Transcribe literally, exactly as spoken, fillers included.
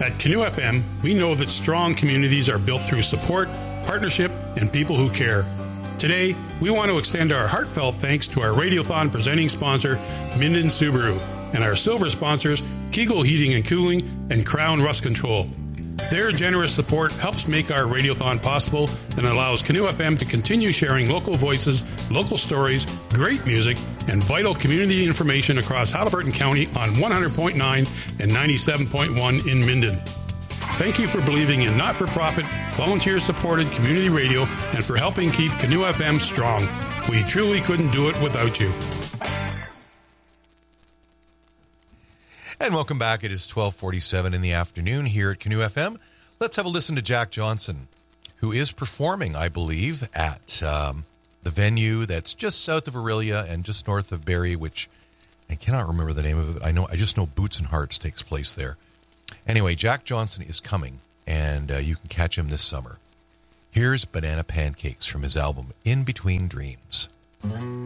At Canoe F M, we know that strong communities are built through support, partnership, and people who care. Today, we want to extend our heartfelt thanks to our Radiothon presenting sponsor, Minden Subaru, and our silver sponsors, Kegel Heating and Cooling and Crown Rust Control. Their generous support helps make our Radiothon possible and allows Canoe F M to continue sharing local voices, local stories, great music, and vital community information across Haliburton County on one hundred point nine and ninety-seven point one in Minden. Thank you for believing in not-for-profit, volunteer-supported community radio and for helping keep Canoe F M strong. We truly couldn't do it without you. And welcome back. It is twelve forty-seven in the afternoon here at Canoe F M. Let's have a listen to Jack Johnson, who is performing, I believe, at um, the venue that's just south of Orillia and just north of Barrie, which I cannot remember the name of it. I know, I just know Boots and Hearts takes place there. Anyway, Jack Johnson is coming, and uh, you can catch him this summer. Here's Banana Pancakes from his album In Between Dreams.